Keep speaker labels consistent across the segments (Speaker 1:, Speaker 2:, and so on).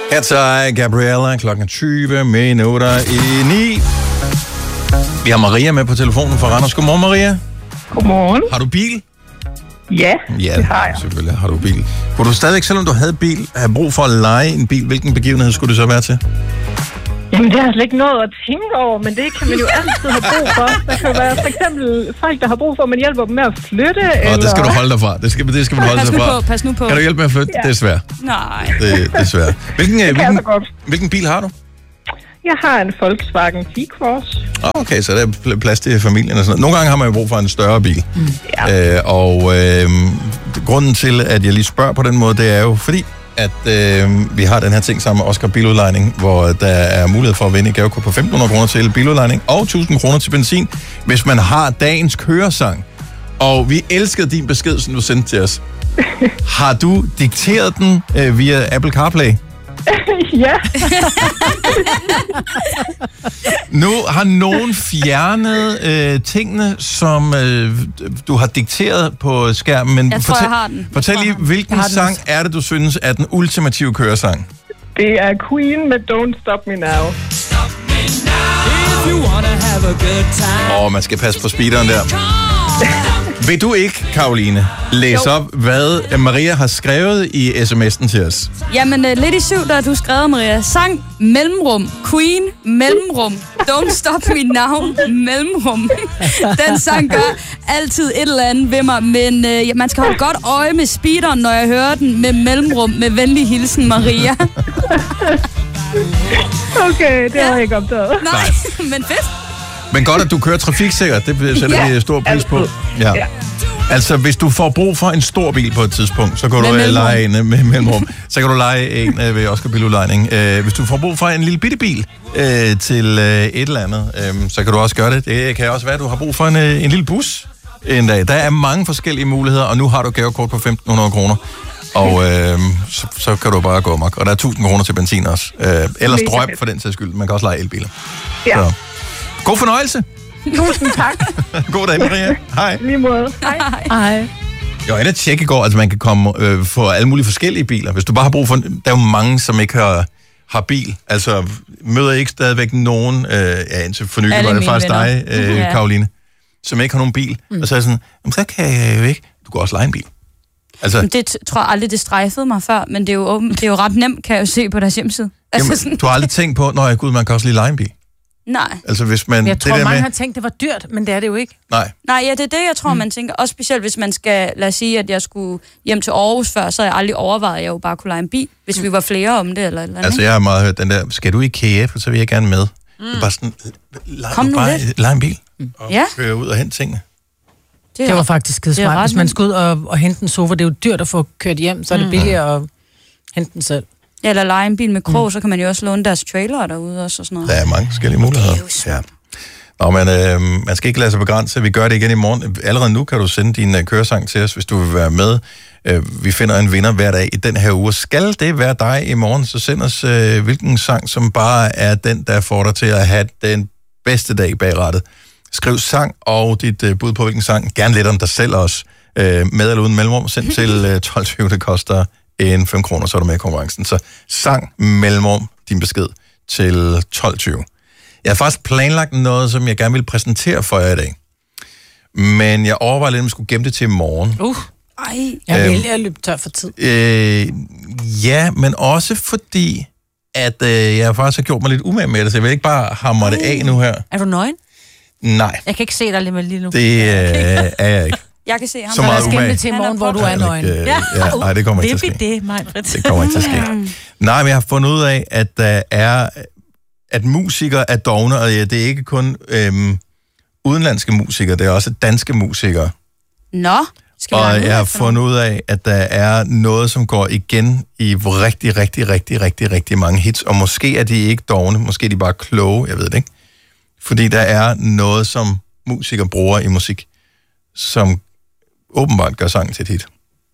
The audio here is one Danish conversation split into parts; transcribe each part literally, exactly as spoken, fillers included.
Speaker 1: Her tager Gabriella klokken tyve minutter i ni. Vi har Maria med på telefonen fra Randers. Godmorgen, Maria.
Speaker 2: Godmorgen.
Speaker 1: Har du bil?
Speaker 2: Ja,
Speaker 1: Ja,
Speaker 2: det har jeg.
Speaker 1: Selvfølgelig har du bil. Kunne du stadigvæk, selvom du havde bil, have brug for at leje en bil? Hvilken begivenhed skulle det så være til?
Speaker 2: Jamen, det har jeg slet ikke noget at tænke over, men det kan man jo altid have brug for. Der kan være for eksempel folk, der har brug for, at man hjælper dem med at flytte.
Speaker 1: Nå,
Speaker 2: eller...
Speaker 1: det skal du holde dig fra. Det skal, det skal man holde
Speaker 3: Pas
Speaker 1: dig
Speaker 3: nu
Speaker 1: fra.
Speaker 3: på, pas nu på.
Speaker 1: Kan du hjælpe med at flytte?
Speaker 2: Ja.
Speaker 1: Det er svært.
Speaker 3: Nej.
Speaker 1: Det, det er svært. Hvilken,
Speaker 2: Det kan jeg
Speaker 1: hvilken,
Speaker 2: så godt.
Speaker 1: hvilken bil har du?
Speaker 2: Jeg har en Volkswagen T-Cross.
Speaker 1: Okay, så der er pl- plads til familien og sådan noget. Nogle gange har man jo brug for en større bil.
Speaker 2: Mm. Ja.
Speaker 1: Øh, og øh, grunden til, at jeg lige spørger på den måde, det er jo fordi, at øh, vi har den her ting sammen med Oscar Biludlejning, hvor der er mulighed for at vinde et gavekort på femten hundrede kroner til biludlejning og tusind kroner til benzin, hvis man har dagens køresang. Og vi elskede din besked, som du sendte til os. Har du dikteret den øh, via Apple CarPlay?
Speaker 2: Ja.
Speaker 1: Nu har nogen fjernet øh, tingene, som øh, du har dikteret på skærmen, men
Speaker 3: Jeg tror,
Speaker 1: fortæl,
Speaker 3: jeg har den.
Speaker 1: fortæl lige, hvilken sang er det, du synes er den ultimative køresang?
Speaker 2: Det er Queen med Don't Stop Me Now.
Speaker 1: Åh, oh, man skal passe på speederen der. Vil du ikke, Karoline, læse
Speaker 3: Jo.
Speaker 1: op, hvad Maria har skrevet i sms'en til os?
Speaker 3: Jamen, uh, lidt i syv, der har du skrevet, Maria. Sang, mellemrum, Queen, mellemrum, Don't Stop Me Now, mellemrum. Den sang gør altid et eller andet ved mig, men uh, ja, man skal holde godt øje med speederen, når jeg hører den med mellemrum, med venlig hilsen, Maria.
Speaker 2: Okay, det har jeg ikke opdaget.
Speaker 3: Nej, men fedt.
Speaker 1: Men godt, at du kører trafiksikkert, det sætter
Speaker 2: Ja,
Speaker 1: vi stor pris på.
Speaker 2: altid.
Speaker 1: Ja.
Speaker 2: Ja.
Speaker 1: Altså, hvis du får brug for en stor bil på et tidspunkt, så kan
Speaker 3: Med
Speaker 1: du øh,
Speaker 3: mellemrum.
Speaker 1: lege en øh, med mellemrum. Så kan du lege en øh, ved Oscar Biludlejning. Øh, hvis du får brug for en lille bitte bil øh, til øh, et eller andet, øh, så kan du også gøre det. Det kan også være, at du har brug for en, øh, en lille bus en dag. Der er mange forskellige muligheder, og nu har du gavekort på femten hundrede kroner. Og øh, så, så kan du bare gå amok. Og der er tusind kroner til benzin også. Øh, eller
Speaker 2: Mega
Speaker 1: strøm
Speaker 2: fedt.
Speaker 1: for den sags skyld. Man kan også lege elbiler.
Speaker 2: Ja.
Speaker 1: Så. God fornøjelse.
Speaker 2: Tusind tak.
Speaker 1: God dag, Maria. Hej.
Speaker 2: Lige måde. Hej.
Speaker 4: Ej.
Speaker 1: Jeg var inde og tjekke i går, altså man kan komme øh, få alle mulige forskellige biler. Hvis du bare har brug for... Der er jo mange, som ikke har, har bil. Altså, møder ikke stadigvæk nogen... Øh, ja, indtil for nylig
Speaker 3: Alle
Speaker 1: var det
Speaker 3: mine
Speaker 1: faktisk dig,
Speaker 3: venner.
Speaker 1: øh,
Speaker 3: Ja.
Speaker 1: Karoline, som ikke har nogen bil. Mm. Og så er jeg sådan, jamen, så kan jeg jo ikke... Du kan også lege en bil. Altså,
Speaker 3: Det t- tror jeg aldrig, det strejfede mig før, men det er jo, åben, det er jo ret nemt, kan jeg jo se på deres hjemmeside. Altså
Speaker 1: jamen,
Speaker 3: sådan,
Speaker 1: du har aldrig tænkt på, nej gud, man kan også lige lege en bil.
Speaker 3: nej.
Speaker 1: Altså, hvis man...
Speaker 4: Jeg tror,
Speaker 1: det der
Speaker 4: mange
Speaker 1: med,
Speaker 4: har tænkt, det var dyrt, men det er det jo ikke.
Speaker 1: Nej,
Speaker 3: Nej, ja, det er det, jeg tror, mm. man tænker. Også specielt, hvis man skal, lad os sige, at jeg skulle hjem til Aarhus før, så har jeg aldrig overvejet, at jeg jo bare kunne lege en bil, hvis vi var flere om det, eller et eller andet.
Speaker 1: altså jeg har meget hørt den der, skal du i IKEA, for så vil jeg gerne med. Mm. Det er bare sådan, lege,
Speaker 3: Kom nu
Speaker 1: bare,
Speaker 3: lidt.
Speaker 1: lege en bil. Og
Speaker 3: Ja.
Speaker 1: køre ud og hente tingene.
Speaker 4: Det var faktisk skide
Speaker 3: det er
Speaker 4: smart.
Speaker 3: ret
Speaker 4: Hvis man
Speaker 3: nemt.
Speaker 4: skulle ud og, og hente en sofa, det er jo dyrt at få kørt hjem, så er det billigere at hente den selv.
Speaker 3: Ja, eller lege en bil med krog, mm. så kan man jo også låne deres trailer derude også og sådan noget.
Speaker 1: Der er mange forskellige muligheder.
Speaker 3: Det er jo svært.
Speaker 1: Ja. Nå, men øh, man skal ikke lade sig begrænse. Vi gør det igen i morgen. Allerede nu kan du sende din uh, køresang til os, hvis du vil være med. Uh, vi finder en vinder hver dag i den her uge. Skal det være dig i morgen, så send os uh, hvilken sang, som bare er den, der får dig til at have den bedste dag bag rattet. Skriv sang og dit uh, bud på hvilken sang. Gerne lidt om dig selv også. Uh, med eller uden mellemrum. Send til uh, tolv tyve, det koster en fem kroner, så er du med i konkurrencen. Så sang mellemrum din besked til tolv tyve. Jeg har faktisk planlagt noget, som jeg gerne vil præsentere for jer i dag. Men jeg overvejer lidt, om jeg skulle gemme det til i morgen.
Speaker 4: Uh,
Speaker 3: Ej,
Speaker 4: jeg
Speaker 1: Øhm.
Speaker 4: vil jeg løbe tør for tid.
Speaker 1: Øh, ja, men også fordi, at øh, jeg faktisk har gjort mig lidt umage med det, så jeg vil ikke bare hamre det af nu her.
Speaker 4: Er du nøgen?
Speaker 1: Nej,
Speaker 4: Jeg kan ikke se dig lige med lige nu.
Speaker 1: det øh, er jeg ikke.
Speaker 3: jeg kan se ham.
Speaker 1: Så
Speaker 3: der
Speaker 1: meget
Speaker 3: er
Speaker 4: Lad os gemme
Speaker 1: umage.
Speaker 4: det til i
Speaker 3: Han er
Speaker 4: morgen, hvor du er
Speaker 1: Jeg
Speaker 4: nøgen.
Speaker 1: vil ikke, øh, ja, nej, det kommer ikke til at ske.
Speaker 4: det, Maj-Brit.
Speaker 1: Det kommer ikke til at ske. Nej, men jeg har fundet ud af, at der er, at musikere er dovne, og ja, det er ikke kun øhm, udenlandske musikere, det er også danske musikere.
Speaker 3: Nå, skal vi
Speaker 1: Og
Speaker 3: lege
Speaker 1: jeg har
Speaker 3: ud efter
Speaker 1: fundet ud af, at der er noget, som går igen i rigtig, rigtig, rigtig, rigtig, rigtig mange hits. Og måske er de ikke dovne, måske er de bare kloge, jeg ved det ikke. Fordi der er noget, som musikere bruger i musik, som åbenbart gør sangen til et hit.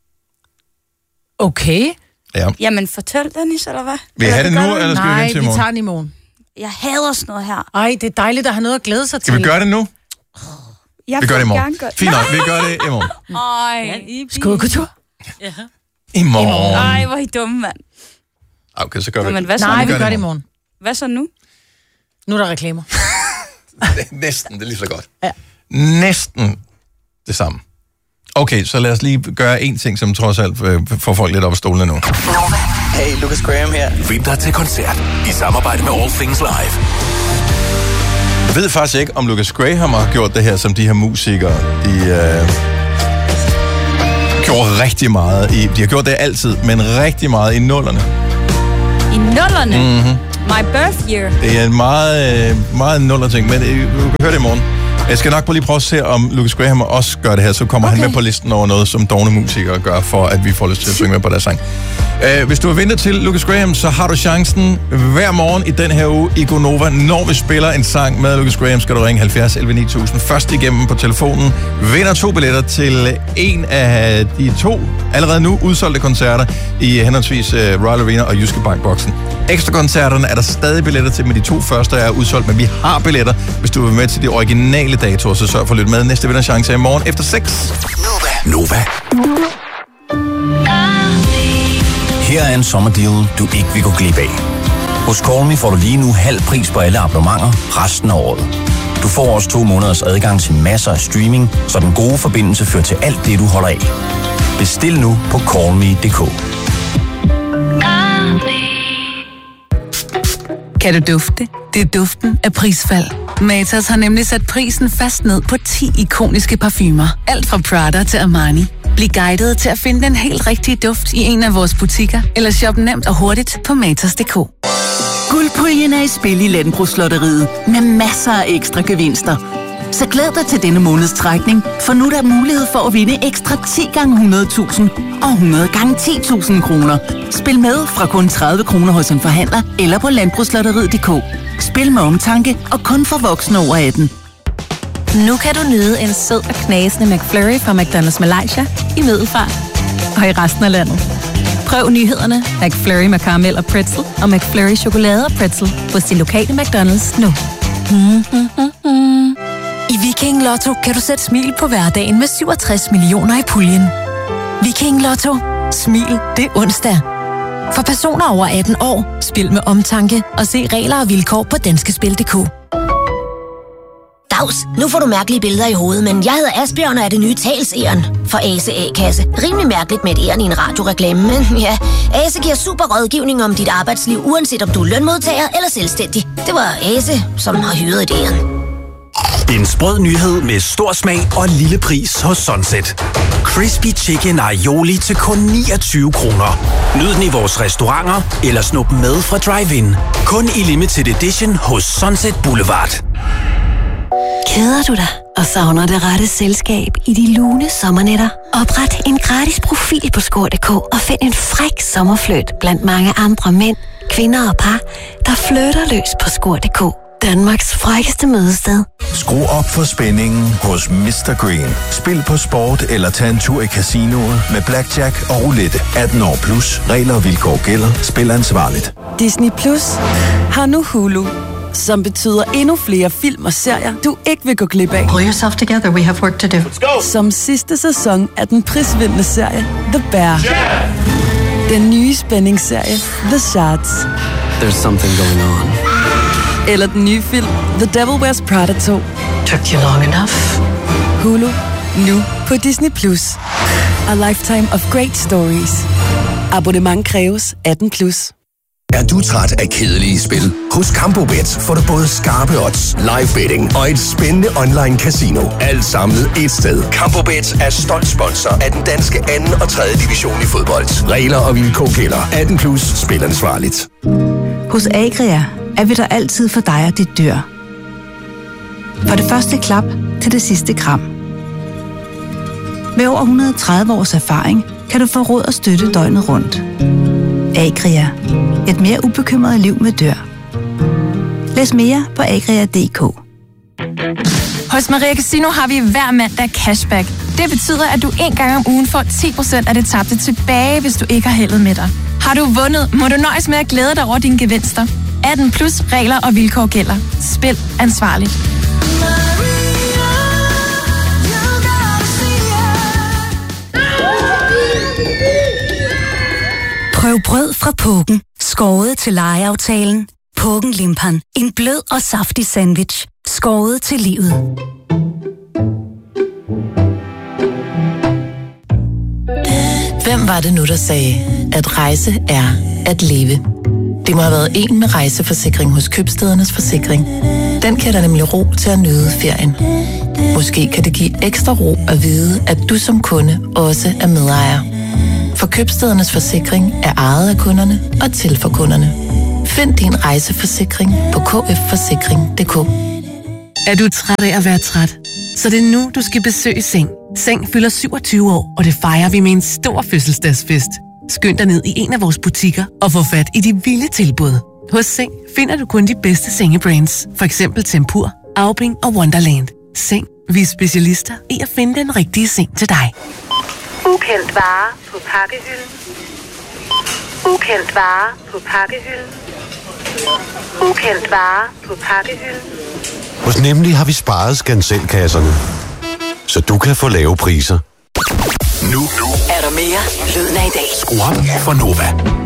Speaker 4: Okay.
Speaker 1: Ja.
Speaker 3: Jamen, fortæl, Dennis, eller hvad?
Speaker 1: Vil I have det nu, eller skal vi
Speaker 4: Nej,
Speaker 1: vente til i
Speaker 4: vi
Speaker 1: morgen?
Speaker 4: tager den i morgen.
Speaker 3: Jeg hader sådan noget her.
Speaker 4: Ej, det er dejligt at have noget at glæde sig til.
Speaker 1: Skal vi gøre det nu?
Speaker 3: Jeg
Speaker 1: Vi gør det i
Speaker 3: vil
Speaker 1: morgen.
Speaker 3: gerne gøre-
Speaker 1: Fint nok, vi gør det i morgen.
Speaker 3: Ej,
Speaker 4: Skål, kultur.
Speaker 1: I morgen.
Speaker 3: Ej, hvor er I dumme, mand.
Speaker 1: Okay, så gør vi
Speaker 3: Nå,
Speaker 1: det.
Speaker 3: men hvad så?
Speaker 4: Nej,
Speaker 1: vi
Speaker 4: vi
Speaker 1: gør
Speaker 4: gør
Speaker 1: det
Speaker 4: det
Speaker 1: i
Speaker 4: i morgen.
Speaker 3: Hvad så nu?
Speaker 4: Nu er der reklamer.
Speaker 1: Næsten, det er lige så godt.
Speaker 4: Ja.
Speaker 1: Næsten det samme. Okay, så lad os lige gøre en ting, som trods alt øh, får folk lidt op af stolene nu.
Speaker 5: Hey, Lucas Graham her.
Speaker 6: Vind dig til koncert i samarbejde med All Things Live.
Speaker 1: Jeg ved faktisk ikke, om Lucas Graham har gjort det her, som de her musikere, de øh, gjorde rigtig meget i. De har gjort det altid, men rigtig meget i nullerne.
Speaker 3: I nullerne?
Speaker 1: Mm-hmm.
Speaker 3: My birth year.
Speaker 1: Det er en meget, øh, meget nuller ting, men øh, du kan høre det i morgen. Jeg skal nok bare lige prøve at se, om Lucas Graham også gør det her, så kommer okay. han med på listen over noget, som dovne musikere gør, for at vi får lyst til at synge med på deres sang. Uh, hvis du har ventet til Lucas Graham, så har du chancen hver morgen i den her uge i Gonova. Når vi spiller en sang med Lucas Graham, skal du ringe halvfjerds elleve ni tusind. Først igennem på telefonen. Vinder to billetter til en af de to allerede nu udsolgte koncerter i henholdsvis uh, Royal Arena og Jyske Bank-boksen. Ekstra koncerterne er der stadig billetter til, men de to første er udsolgt, men vi har billetter. Hvis du vil med til de originale datoer, så sørg for at lytte med. Næste vinderchance er i morgen efter seks.
Speaker 6: Nova. Her er en sommerdeal, du ikke vil gå glip af. Hos Call Me får du lige nu halv pris på alle abonnementer resten af året. Du får også to måneders adgang til masser af streaming, så den gode forbindelse fører til alt det, du holder af. Bestil nu på call me punktum d k.
Speaker 7: Kan du dufte? Det er duften af prisfald. Matas har nemlig sat prisen fast ned på ti ikoniske parfumer. Alt fra Prada til Armani. Bliv guidet til at finde den helt rigtige duft i en af vores butikker, eller shop nemt og hurtigt på matas punktum d k. Guldpuljen er i spil i Landbrugslotteriet med masser af ekstra gevinster. Så glæd dig til denne måneds trækning, for nu er der mulighed for at vinde ekstra ti gange hundrede tusind og hundrede gange ti tusind kroner. Spil med fra kun tredive kroner hos en forhandler eller på landbrugslotteriet punktum d k. Spil med omtanke og kun for voksne over atten.
Speaker 8: Nu kan du nyde en sød og knasende McFlurry fra McDonald's Malaysia i Middelfart og i resten af landet. Prøv nyhederne McFlurry med karamel og pretzel og McFlurry chokolade og pretzel hos din lokale McDonald's nu. Mm-hmm. I Viking Lotto kan du sætte smil på hverdagen med syvogtres millioner i puljen. Viking Lotto. Smil det er onsdag. For personer over atten år, spil med omtanke og se regler og vilkår på danskespil punktum d k.
Speaker 9: Dags, nu får du mærkelige billeder i hovedet, men jeg hedder Asbjørn og er det nye talsæren for Ase A-kasse. Rimelig mærkeligt med et æren i en radioreklame, men ja, Ase giver super rådgivning om dit arbejdsliv, uanset om du er lønmodtager eller selvstændig. Det var Ase, som har hyret et æren.
Speaker 6: En sprød nyhed med stor smag og lille pris hos Sunset. Crispy Chicken Aioli til kun niogtyve kroner. Nyd den i vores restauranter eller snup med fra Drive-In. Kun i limited edition hos Sunset Boulevard.
Speaker 8: Keder du dig og savner det rette selskab i de lune sommernetter? Opret en gratis profil på score punktum d k og find en fræk sommerfløjt blandt mange andre mænd, kvinder og par, der flytter løs på score punktum d k. Danmarks frækkeste mødested.
Speaker 10: Skru op for spændingen hos mister Green. Spil på sport eller tag en tur i casinoet med blackjack og roulette. atten år plus. Regler og vilkår gælder. Spil ansvarligt.
Speaker 11: Disney Plus har nu Hulu, som betyder endnu flere film og serier, du ikke vil gå glip af.
Speaker 12: Pull yourself together, we have work to do. Let's go!
Speaker 11: Som sidste sæson af den prisvindende serie The Bear. Yeah! Den nye spændingsserie The Shards.
Speaker 13: There's something going on.
Speaker 11: Eller den nye film The Devil Wears Prada to.
Speaker 12: Took you long enough.
Speaker 11: Hulu, nu på Disney Plus. A lifetime of great stories. Abonnement kræves atten plus.
Speaker 14: Er du træt af kedelige spil? Hos CampoBet får du både skarpe odds, live betting og et spændende online casino. Alt samlet et sted. CampoBet er stolt sponsor af den danske anden og tredje division i fodbold. Regler og vilkår gælder. atten plus. Spil ansvarligt.
Speaker 15: Hos Agria er vi der altid for dig og dit dyr. Fra det første klap til det sidste kram. Med over et hundrede og tredive års erfaring kan du få råd og støtte døgnet rundt. Agria. Et mere ubekymret liv med dyr. Læs mere på agria punktum d k.
Speaker 16: Hos Maria Casino har vi hver mandag cashback. Det betyder, at du en gang om ugen får ti procent af det tabte tilbage, hvis du ikke har heldet med dig. Har du vundet, må du nøjes med at glæde dig over dine gevinster. atten plus regler og vilkår gælder. Spil ansvarligt.
Speaker 17: Prøv brød fra Pågen.
Speaker 8: Skåret til legeaftalen. Puggen Limpan. En blød og saftig sandwich. Skåret til livet.
Speaker 17: Hvem var det nu, der sagde, at rejse er at leve? Det må have været en med rejseforsikring hos Købstædernes Forsikring. Den kan der nemlig ro til at nyde ferien. Måske kan det give ekstra ro at vide, at du som kunde også er medejer. For Købstædernes Forsikring er ejet af kunderne og til for kunderne. Find din rejseforsikring på k f forsikring punktum d k.
Speaker 18: Er du træt af at være træt? Så det er nu, du skal besøge Seng. Seng fylder syvogtyve år, og det fejrer vi med en stor fødselsdagsfest. Skynd dig ned i en af vores butikker og få fat i de vilde tilbud. Hos Seng finder du kun de bedste sengebrands. For eksempel Tempur, Aubing og Wonderland. Seng. Vi er specialister i at finde den rigtige seng til dig.
Speaker 19: Ukendt vare på pakkehylden. Ukendt vare på pakkehylden. Ukendt vare på pakkehylden.
Speaker 20: Hos Nemlig har vi sparet skanselkasserne, så du kan få lave priser.
Speaker 21: Nu, nu er der mere Lyden af i dag.
Speaker 20: Skru op for Nova.